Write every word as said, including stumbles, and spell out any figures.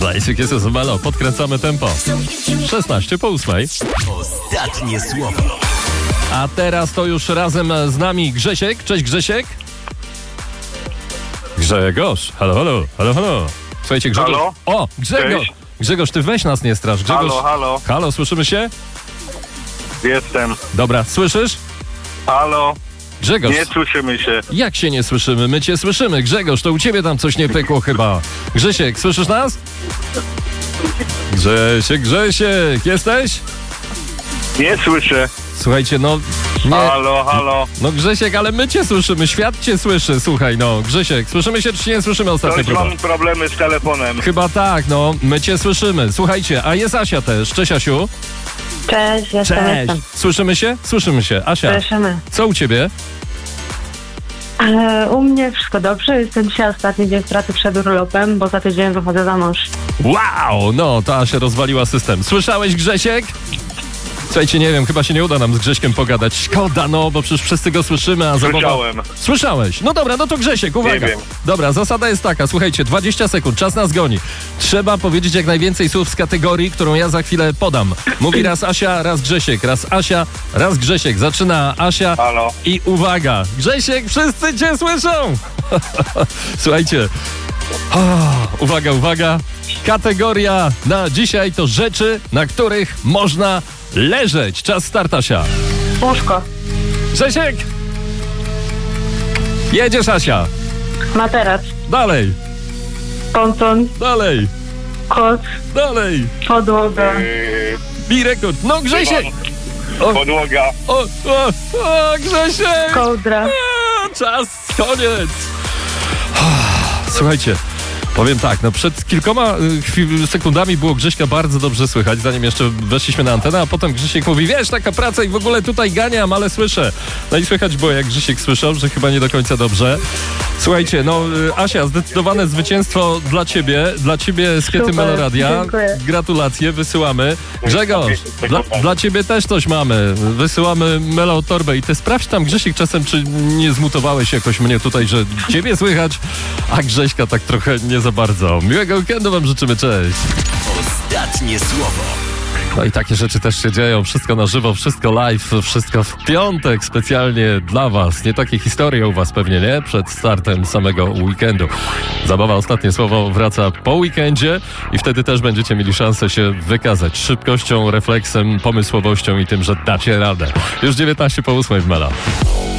Basic jest z Melo, podkręcamy tempo. szesnaście po ósmej. Ostatnie słowo. A teraz to już razem z nami Grzesiek. Cześć Grzesiek. Grzegorz. Halo, halo, halo, halo. Słuchajcie, Grzegorz. Halo? O, Grzegorz. Cześć. Grzegorz, ty weź nas nie strasz. Grzegorz. Halo, halo, Halo, słyszymy się? jestem. Dobra, słyszysz? Halo, Grzegorz. nie słyszymy się. Jak się nie słyszymy? My cię słyszymy. Grzegorz, to u ciebie tam coś nie pykło chyba. Grzesiek, słyszysz nas? Grzesiek, Grzesiek, jesteś? Nie słyszę. Słuchajcie, no... Nie, Halo, halo. no Grzesiek, ale my cię słyszymy, świat cię słyszy, słuchaj, no. Grzesiek, słyszymy się czy się nie słyszymy ostatnio? Coś próba? mam problemy z telefonem. Chyba tak, no, my cię słyszymy. Słuchajcie, a jest Asia też. Cześć, Asiu. Cześć, jestem, Cześć. jestem. Słyszymy się? Słyszymy się. Asia, Słyszymy. co u ciebie? E, u mnie wszystko dobrze. Jestem dzisiaj ostatni dzień pracy przed urlopem, bo za tydzień wychodzę za mąż. Wow, no, ta Asia rozwaliła system. Słyszałeś, Grzesiek? Słuchajcie, nie wiem, chyba się nie uda nam z Grześkiem pogadać. Szkoda, no, bo przecież wszyscy go słyszymy, a zabawa... Słyszałem. Słyszałeś? No dobra, no to Grzesiek, uwaga. Nie wiem. Dobra, zasada jest taka, słuchajcie, dwadzieścia sekund, czas nas goni. Trzeba powiedzieć jak najwięcej słów z kategorii, którą ja za chwilę podam. Mówi raz Asia, raz Grzesiek, raz Asia, raz Grzesiek. Zaczyna Asia Halo. i uwaga. Grzesiek, wszyscy cię słyszą! Słuchajcie. O, uwaga, uwaga. Kategoria na dzisiaj to rzeczy, na których można leżeć. Czas start, Asia. Łóżko, Grzesiek! Jedziesz, Asia. materac, Dalej, ponton, dalej, koc, dalej. podłoga, Yy, Bij rekord. No, Grzesiek! O, podłoga. o, o, o Grzesiek! kołdra. A, czas, koniec. Słuchajcie, powiem tak, no przed kilkoma y, chwil, sekundami było Grześka bardzo dobrze słychać, zanim jeszcze weszliśmy na antenę, a potem Grzesiek mówi, wiesz, taka praca i w ogóle tutaj ganiam, ale słyszę. No i słychać było, jak Grzesiek słyszał, że chyba nie do końca dobrze. Słuchajcie, no y, Asia, zdecydowane zwycięstwo dla ciebie, dla ciebie z Kiety Super, Meloradia. dziękuję. Gratulacje, wysyłamy. Grzegorz, dla, dla ciebie też coś mamy. Wysyłamy Melo torbę i ty sprawdź tam, Grzesiek, czasem czy nie zmutowałeś jakoś mnie tutaj, że ciebie słychać, a Grześka tak trochę nie za bardzo. Miłego weekendu wam życzymy, cześć. Ostatnie słowo. No i takie rzeczy też się dzieją. Wszystko na żywo, wszystko live, wszystko w piątek specjalnie dla was. Nie takie historie u was pewnie, nie? Przed startem samego weekendu. Zabawa Ostatnie Słowo wraca po weekendzie i wtedy też będziecie mieli szansę się wykazać szybkością, refleksem, pomysłowością i tym, że dacie radę. Już dziewiętnaście po ósmej w Mela.